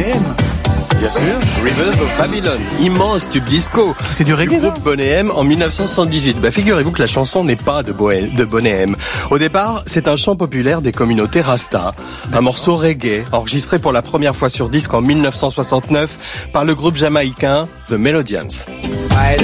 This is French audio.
Boney M. Bien sûr, Rivers of Babylon, immense tube disco. C'est du reggae, ça ? groupe Boney M en 1978. Figurez-vous que la chanson n'est pas de Boney M. Au départ, c'est un chant populaire des communautés Rasta. Un morceau reggae, enregistré pour la première fois sur disque en 1969 par le groupe jamaïcain The Melodians.